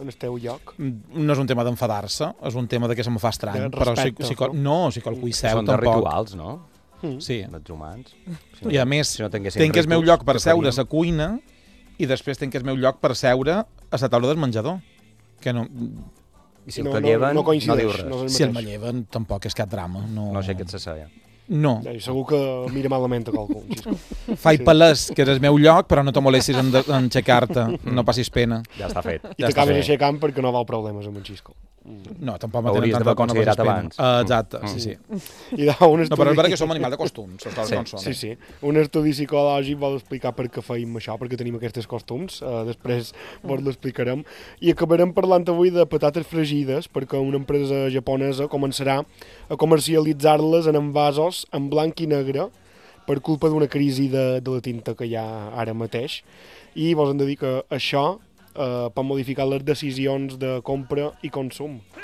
en el teu lloc? No és un tema d'enfadar-se, és un tema de que se me fa estrany. De respecte, però si qualcú hi seu, Són de tampoc. rituals, no? Sí. Els humans. I a més, si no tinguéssim tenc el meu ritus, lloc per què seure a faríem? la cuina i després tenc el meu lloc per seure a la taula del menjador. Que no, I si el que lleven, no coincideix, diu res. no és el si el mateix. manlleven, tampoc és cap drama. No sé què et se seia. No. Segur que mira malament a qualcú, Xisco. Faig palès, que és el meu lloc, però no te molestis en aixecar-te, no passis pena. Ja està fet. I t'acabes aixecant perquè no vol problemes amb en Xisco. No, tampoc me Hauries tenen d'haver tanta por, no considerat passis pena. abans. Exacte, sí, sí. I un estudi... No, però és veritat que som animal de costums, les coses com són. Sí, sí. Un estudi psicològic vol explicar per què feim això, perquè tenim aquests costums. Després vos l'explicarem. I acabarem parlant avui de patates fregides, perquè una empresa japonesa començarà a comercialitzar-les en envasos en blanc i negre per culpa d'una crisi de la tinta que hi ha ara mateix. I vos hem de dir que això pot modificar les decisions de compra i consum.